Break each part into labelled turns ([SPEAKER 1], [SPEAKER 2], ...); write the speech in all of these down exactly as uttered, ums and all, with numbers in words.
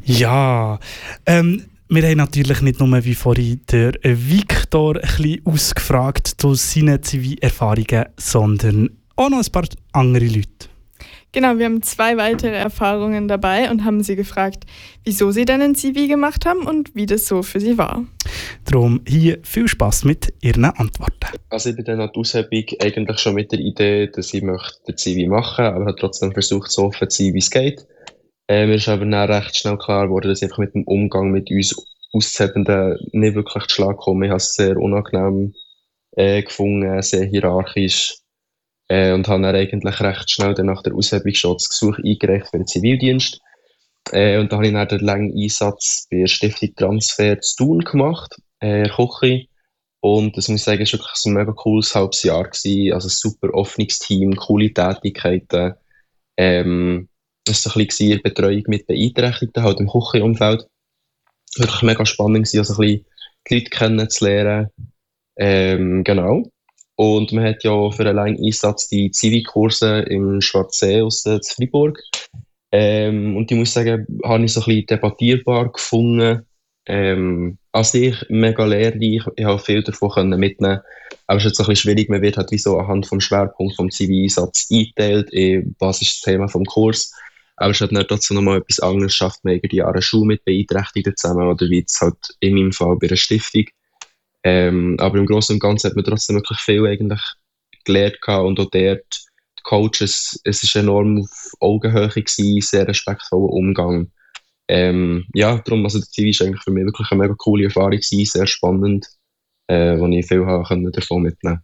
[SPEAKER 1] Ja, ähm, wir haben natürlich nicht nur wie vorhin der Viktor ein bisschen ausgefragt zu seinen Zivilerfahrungen, sondern auch noch ein paar andere Leute.
[SPEAKER 2] Genau, wir haben zwei weitere Erfahrungen dabei und haben sie gefragt, wieso sie denn ein Zivi gemacht haben und wie das so für sie war.
[SPEAKER 1] Darum hier viel Spass mit ihren Antworten.
[SPEAKER 3] Also ich bin dann an die Aushebung eigentlich schon mit der Idee, dass ich möchte den Zivi machen, aber habe trotzdem versucht, so offen zu sein, wie es geht. Äh, mir ist aber dann recht schnell klar geworden, dass ich einfach mit dem Umgang mit uns Auszubildenden nicht wirklich zu Schlag komme. Ich habe es sehr unangenehm äh, gefunden, sehr hierarchisch. Äh, und habe dann eigentlich recht schnell dann nach der Aushebung schon das Gesuch eingereicht für den Zivildienst. Äh, und da habe ich dann den langen Einsatz bei der Stiftung Transfer zu Thun gemacht, äh, in der Küche. Und das muss ich sagen, es war wirklich ein mega cooles halbes Jahr gewesen. Also ein super offenes Team, coole Tätigkeiten. Ähm, es war ein bisschen in der Betreuung mit Beeinträchtigten, halt im Küchenumfeld. Wirklich mega spannend gewesen, also ein bisschen die Leute kennenzulernen. Ähm, genau. Und man hat ja für einen langen Einsatz die Zivi-Kurse im Schwarzsee aus äh, Freiburg. Ähm, und ich muss sagen, habe ich so ein bisschen debattierbar gefunden. Ähm, an sich mega lehrreich, ich habe viel davon können mitnehmen. Aber es ist jetzt ein bisschen schwierig, man wird halt wie so anhand vom Schwerpunkt vom Zivi-Einsatz eingeteilt, in was ist das Thema vom Kurs. Aber es hat dann trotzdem nochmal etwas anderes, schafft man irgendwie eine Schule mit Beeinträchtigten zusammen oder wie jetzt halt in meinem Fall bei einer Stiftung. Ähm, aber im Großen und Ganzen hat man trotzdem wirklich viel eigentlich gelernt gehabt und auch dort die Coaches, es ist enorm auf Augenhöhe gewesen, sehr respektvoller Umgang. Ähm, ja, darum, also der Zivi ist eigentlich für mich wirklich eine mega coole Erfahrung gewesen, sehr spannend, äh, wo ich viel habe können davon mitnehmen.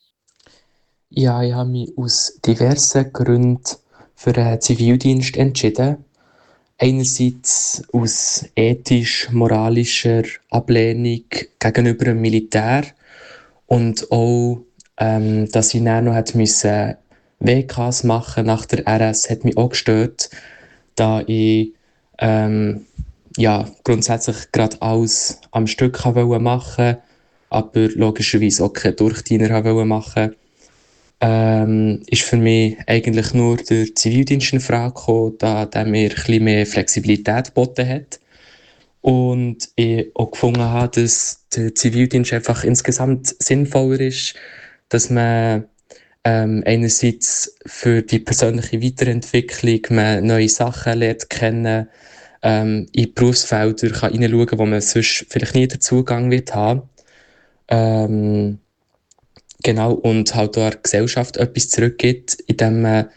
[SPEAKER 4] Ja, ich habe mich aus diversen Gründen für den Zivildienst entschieden. Einerseits aus ethisch-moralischer Ablehnung gegenüber dem Militär und auch, ähm, dass ich dann noch hätte müssen W Ks machen nach der R S, hat mich auch gestört, da ich ähm, ja, grundsätzlich gerade alles am Stück wollte machen, aber logischerweise auch keinen Durchdiener wollte machen. Ähm, ist für mich eigentlich nur der Zivildienst in Frage gekommen, da der mir ein bisschen mehr Flexibilität geboten hat. Und ich auch gefunden habe, dass der Zivildienst einfach insgesamt sinnvoller ist, dass man ähm, einerseits für die persönliche Weiterentwicklung man neue Sachen lernt kennen, ähm, in Berufsfelder kann hineinschauen kann, wo man sonst vielleicht nie den Zugang wird haben. Ähm, Genau, und halt auch der Gesellschaft etwas zurückgibt, indem man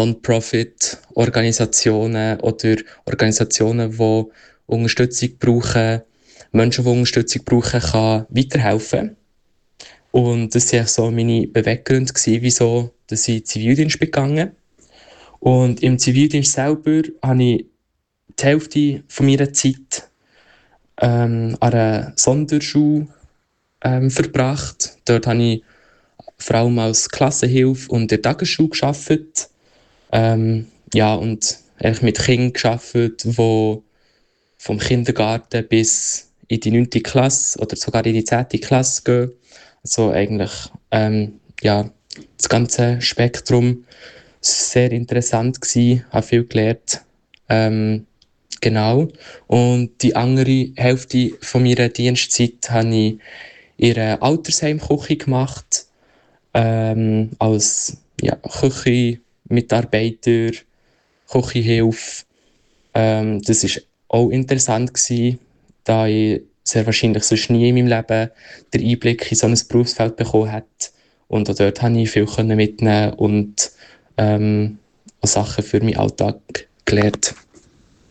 [SPEAKER 4] Non-Profit-Organisationen oder Organisationen, die Unterstützung brauchen, Menschen, die Unterstützung brauchen, kann weiterhelfen. Und das waren so meine Beweggründe, wieso dass ich Zivildienst begangen. Und im Zivildienst selber habe ich die Hälfte von meiner Zeit ähm, an einer Sonderschule ähm, verbracht. Dort habe ich vor allem als Klassenhilfe und in der Tagesschule gearbeitet. Ähm, ja, und eigentlich mit Kindern gearbeitet, die vom Kindergarten bis in die neunte Klasse oder sogar in die zehnte Klasse gehen. Also eigentlich ähm, ja, das ganze Spektrum. Es war sehr interessant, ich habe viel gelernt. Ähm, genau. Und die andere Hälfte von meiner Dienstzeit habe ich in einer Altersheimküche gemacht. Ähm, als ja, Küchenmitarbeiter, Küchenhilfe. Ähm, das war auch interessant gewesen, da ich sehr wahrscheinlich sonst nie in meinem Leben den Einblick in so ein Berufsfeld bekommen hätte. Und auch dort konnte ich viel mitnehmen und ähm, auch Sachen für meinen Alltag gelernt.